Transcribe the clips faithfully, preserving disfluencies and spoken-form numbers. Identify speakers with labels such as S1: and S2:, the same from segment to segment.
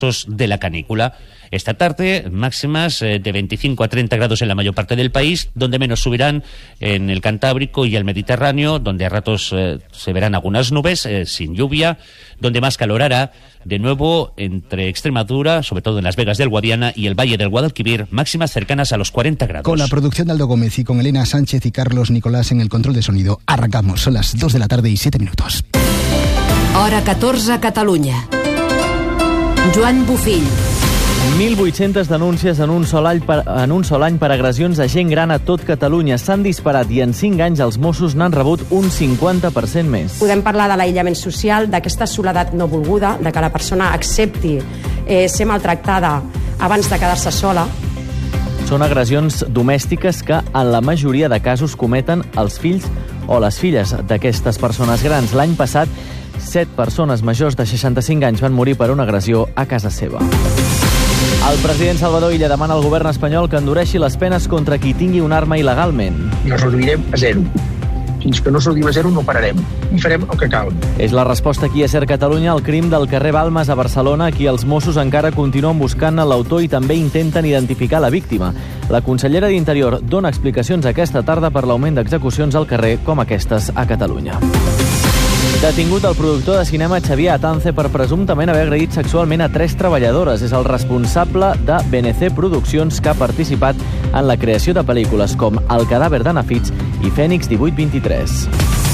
S1: de la canícula. Esta tarde, máximas eh, de veinticinco a treinta grados en la mayor parte del país, donde menos subirán en el Cantábrico y el Mediterráneo, donde a ratos eh, se verán algunas nubes, eh, sin lluvia, donde más calor hará, de nuevo entre Extremadura, sobre todo en Las Vegas del Guadiana y el Valle del Guadalquivir, máximas cercanas a los cuarenta grados.
S2: Con la producción de Aldo Gómez y con Elena Sánchez y Carlos Nicolás en el control de sonido, arrancamos. Son las dos de la tarde y siete minutos.
S3: Hora catorze, Catalunya. Joan Bufill.
S4: mil vuit-centes denúncies en un, sol any per, en un sol any per agressions a gent gran a tot Catalunya. S'han disparat i en cinc anys els Mossos n'han rebut un cinquanta per cent més.
S5: Podem parlar de l'aïllament social, d'aquesta soledat no volguda, de que la persona accepti eh, ser maltractada abans de quedar-se sola.
S4: Són agressions domèstiques que en la majoria de casos cometen els fills o les filles d'aquestes persones grans. L'any passat, set persones majors de seixanta-cinc anys van morir per una agressió a casa seva. El president Salvador Illa demana al govern espanyol que endureixi les penes contra qui tingui una arma il·legalment.
S6: I els reduirem a zero. Fins que no s'ho a zero no pararem i farem el que cal.
S4: És la resposta aquí a Ser Catalunya al crim del carrer Balmes a Barcelona. Aquí els Mossos encara continuen buscant l'autor i també intenten identificar la víctima. La consellera d'Interior dona explicacions aquesta tarda per l'augment d'execucions al carrer com aquestes a Catalunya. Detingut el productor de cinema Xavier Atance per presumptament haver agredit sexualment a tres treballadores. És el responsable de B N C Produccions, que ha participat en la creació de pel·lícules com El cadàver de Nafits i Fènix divuit vint-i-tres.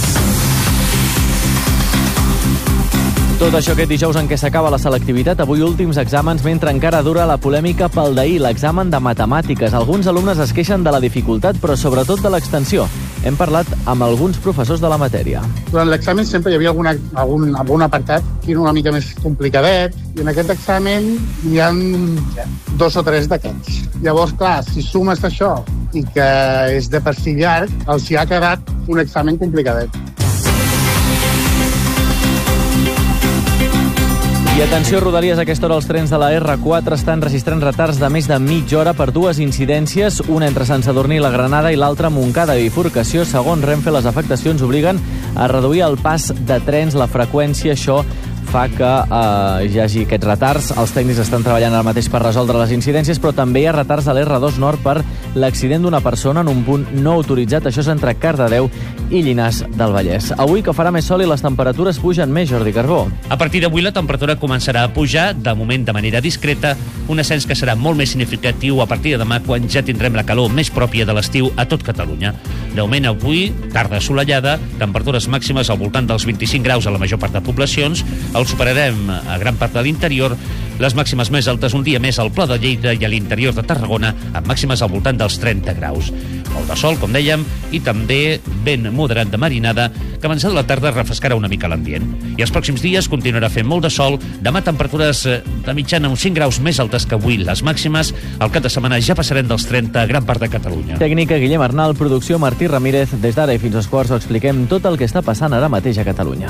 S4: Tot això aquest dijous en què s'acaba la selectivitat. Avui últims exàmens, mentre encara dura la polèmica pel d'ahir, l'examen de matemàtiques. Alguns alumnes es queixen de la dificultat, però sobretot de l'extensió. Hem parlat amb alguns professors de la matèria.
S7: Durant l'examen sempre hi havia alguna, algun, algun apartat que era una mica més complicadet, i en aquest examen hi ha dos o tres d'aquests. Llavors, clar, si sumes això i que és de per si llarg, els hi ha quedat un examen complicadet.
S4: I atenció, Rodalies, a aquesta hora els trens de la erre quatre estan registrant retards de més de mitja hora per dues incidències, una entre Sant Sadurní i la Granada i l'altra a Montcada i Bifurcació. Segons Renfe, les afectacions obliguen a reduir el pas de trens, la freqüència. Això fa que eh, hi hagi aquests retards. Els tècnics estan treballant ara mateix per resoldre les incidències, però també hi ha retards a l'erre dos Nord per l'accident d'una persona en un punt no autoritzat. Això és entre Cardedeu i Llinars del Vallès. Avui, que farà més sol i les temperatures pugen més, Jordi Carbó.
S1: A partir d'avui la temperatura començarà a pujar, de moment de manera discreta, un ascens que serà molt més significatiu a partir de demà, quan ja tindrem la calor més pròpia de l'estiu a tot Catalunya. De moment avui, tarda assolellada, temperatures màximes al voltant dels vint-i-cinc graus a la major part de poblacions. El superarem a gran part de l'interior, les màximes més altes un dia més al Pla de Lleida i a l'interior de Tarragona, amb màximes al voltant dels trenta graus. Molt de sol, com dèiem, i també vent moderat de marinada, que avançada la tarda refrescarà una mica l'ambient. I els pròxims dies continuarà fent molt de sol, demà temperatures de mitjana uns cinc graus més altes que avui. Les màximes al cap de setmana ja passarem dels trenta a gran part de Catalunya.
S4: Tècnica Guillem Arnal, producció Martí Ramírez. Des d'ara i fins als quarts ho expliquem tot el que està passant ara mateix a Catalunya.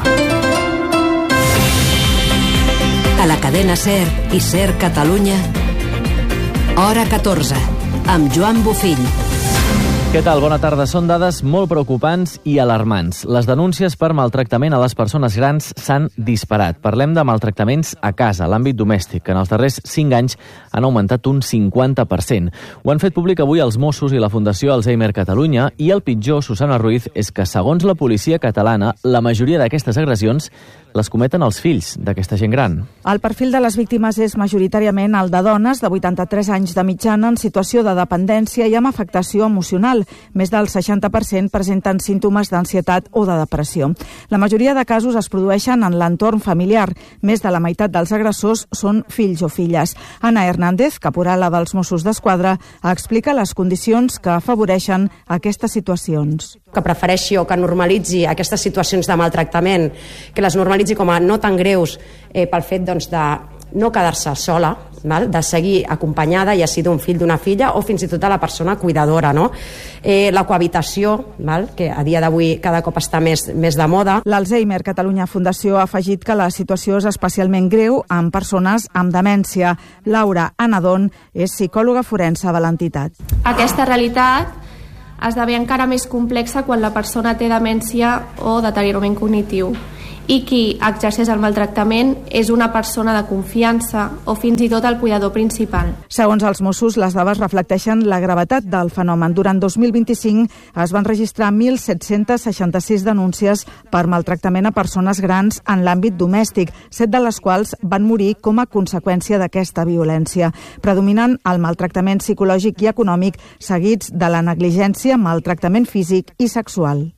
S3: A la cadena Ser i Ser Catalunya, Hora catorze, amb Joan Bufill.
S4: Què tal? Bona tarda. Són dades molt preocupants i alarmants. Les denúncies per maltractament a les persones grans s'han disparat. Parlem de maltractaments a casa, a l'àmbit domèstic, que en els darrers cinc anys han augmentat un cinquanta per cent. Ho han fet públic avui els Mossos i la Fundació Alzheimer Catalunya, i el pitjor, Susana Ruiz, és que, segons la policia catalana, la majoria d'aquestes agressions les cometen els fills d'aquesta gent gran.
S8: El perfil de les víctimes és majoritàriament el de dones de vuitanta-tres anys de mitjana en situació de dependència i amb afectació emocional. Més del seixanta per cent presenten símptomes d'ansietat o de depressió. La majoria de casos es produeixen en l'entorn familiar. Més de la meitat dels agressors són fills o filles. Ana Hernández, caporala dels Mossos d'Esquadra, explica les condicions que afavoreixen aquestes situacions.
S5: Que prefereixi o que normalitzi aquestes situacions de maltractament, que les normalitzi com a no tan greus eh, pel fet doncs, de no quedar-se sola, val? De seguir acompanyada, ja sigui d'un fill, d'una filla, o fins i tot de la persona cuidadora. No? Eh, la cohabitació, val? Que a dia d'avui cada cop està més, més de moda.
S8: L'Alzheimer Catalunya Fundació ha afegit que la situació és especialment greu amb persones amb demència. Laura Anadon és psicòloga forense de l'entitat.
S9: Aquesta realitat esdevé encara més complexa quan la persona té demència o deteriorament cognitiu. i qui exerceix el maltractament és una persona de confiança o fins i tot el cuidador principal.
S8: Segons els Mossos, les dades reflecteixen la gravetat del fenomen. Durant dos mil vint-i-cinc es van registrar mil set-cents seixanta-sis denúncies per maltractament a persones grans en l'àmbit domèstic, set de les quals van morir com a conseqüència d'aquesta violència. Predominant el maltractament psicològic i econòmic, seguits de la negligència, maltractament físic i sexual.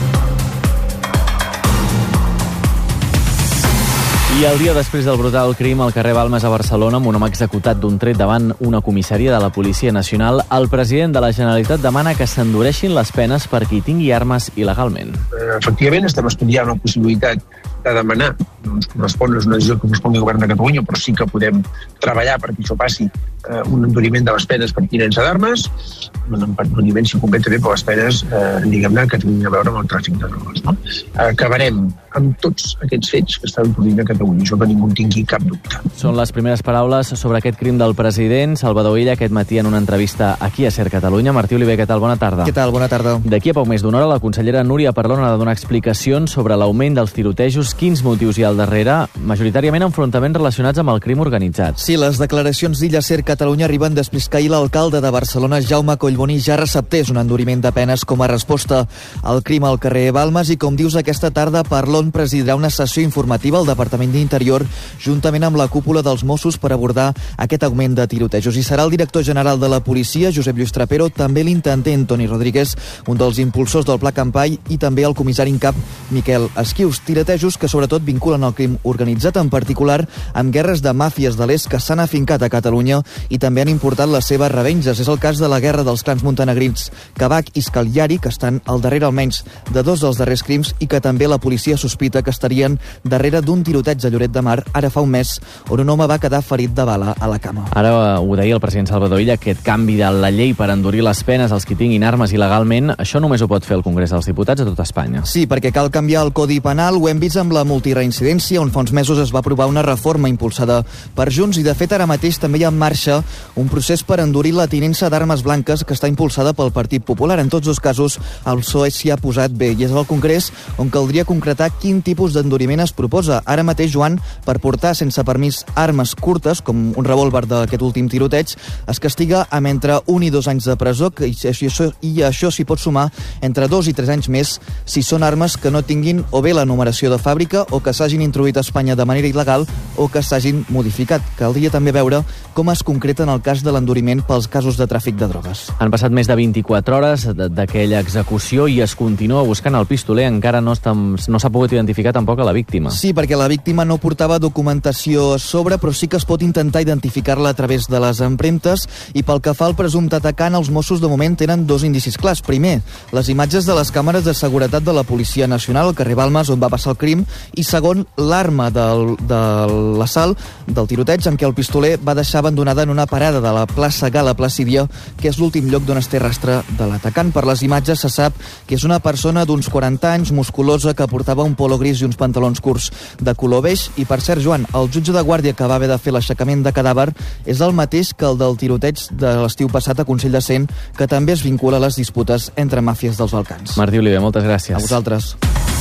S4: I el dia després del brutal crim al carrer Balmes a Barcelona, amb un home executat d'un tret davant una comissaria de la Policia Nacional, el president de la Generalitat demana que s'endureixin les penes per qui tingui armes il·legalment.
S6: Efectivament, estem estudiant la possibilitat de demanar, no ens correspon, és una decisió que correspongui al govern de Catalunya, però sí que podem treballar perquè això passi, eh, un enduriment de les penes per tinença d'armes, un enduriment, si convé, també per les penes, eh, diguem-ne, que tinguin a veure amb el tràfic de drogues. No? Acabarem amb tots aquests fets que estan produint a Catalunya, això que ningú en tingui cap dubte.
S4: Són les primeres paraules sobre aquest crim del president. Salvador Illa, aquest matí en una entrevista aquí a Ser Catalunya. Martí Oliver, què tal? Bona tarda.
S10: Què tal? Bona tarda.
S4: D'aquí a poc més d'una hora, la consellera Núria Parlon ha de donar explicacions sobre l'augment dels tirotejos, quins motius hi ha al darrere, majoritàriament enfrontaments relacionats amb el crim organitzat.
S10: Sí, les declaracions d'Illa Ser Catalunya arriben després que ahir l'alcalde de Barcelona, Jaume Collboni, ja receptés un enduriment de penes com a resposta al crim al carrer Balmes i, com dius, aquesta tarda Parlon presidirà una sessió informativa al Departament d'Interior juntament amb la cúpula dels Mossos per abordar aquest augment de tirotejos. I serà el director general de la policia, Josep Lluís Trapero, també l'intendent Toni Rodríguez, un dels impulsors del Pla Campall, i també el comissari en cap Miquel Esquius. Tirotejos que sobretot vinculen el crim organitzat, en particular amb guerres de màfies de l'est que s'han afincat a Catalunya i també han importat les seves revenges. És el cas de la guerra dels clans montenegrins Kabak i Scagliari, que estan al darrere almenys de dos dels darrers crims i que també la policia sospita que estarien darrere d'un tiroteig a Lloret de Mar ara fa un mes, on un home va quedar ferit de bala a la cama.
S4: Ara ho deia el president Salvador Illa, aquest canvi de la llei per endurir les penes als qui tinguin armes il·legalment, això només ho pot fer el Congrés dels Diputats a tot Espanya.
S10: Sí, perquè cal canviar el Codi Penal, ho hem vist amb la multireincidència, on fa uns mesos es va aprovar una reforma impulsada per Junts i, de fet, ara mateix també hi ha en marxa un procés per endurir la tinença d'armes blanques que està impulsada pel Partit Popular. En tots dos casos, el P S O E s'hi ha posat bé i és al Congrés on caldria concretar quin tipus d'enduriment es proposa. Ara mateix, Joan, per portar sense permís armes curtes, com un revòlver d'aquest últim tiroteig, es castiga amb entre un i dos anys de presó, i això, i això s'hi pot sumar entre dos i tres anys més si són armes que no tinguin o bé la numeració de fàbrica o que s'hagin introduït a Espanya de manera il·legal o que s'hagin modificat. Caldria també veure com es concreta en el cas de l'enduriment pels casos de tràfic de drogues.
S4: Han passat més de vint-i-quatre hores d'aquella execució i es continua buscant el pistoler. Encara no s'ha pogut identificar tampoc a la víctima.
S10: Sí, perquè la víctima no portava documentació a sobre, però sí que es pot intentar identificar-la a través de les empremtes, i pel que fa al presumpte atacant, els Mossos de moment tenen dos indicis clars. Primer, les imatges de les càmeres de seguretat de la Policia Nacional al carrer Balmes, on va passar el crim, i segon, l'arma del, de l'assalt, del tiroteig, en què el pistoler va deixar abandonada en una parada de la plaça Gala Placídia, que és l'últim lloc d'on es té rastre de l'atacant. Per les imatges se sap que és una persona d'uns quaranta anys, musculosa, que portava un polo gris i uns pantalons curts de color beix. I, per cert, Joan, el jutge de guàrdia que va haver de fer l'aixecament de cadàver és el mateix que el del tiroteig de l'estiu passat a Consell de Cent, que també es vincula a les disputes entre màfies dels Balcans.
S4: Martí Oliver, moltes gràcies.
S10: A vosaltres.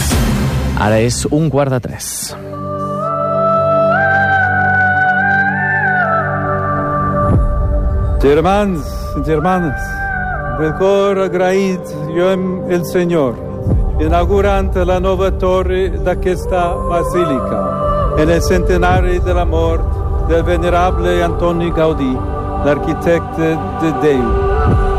S4: Ara és un quart de tres.
S11: Germans, germanes, de cor agraït jo amb el Senyor, inaugurant la nova torre d'aquesta basílica, en el centenari de la mort del venerable Antoni Gaudí, l'arquitecte de Déu.